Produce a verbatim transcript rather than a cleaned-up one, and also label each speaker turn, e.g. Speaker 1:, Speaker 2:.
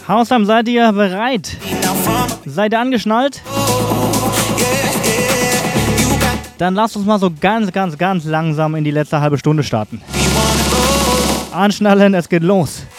Speaker 1: Hausheim, seid ihr bereit? Seid ihr angeschnallt? Dann lasst uns mal so ganz, ganz, ganz langsam in die letzte halbe Stunde starten. Anschnallen, es geht los.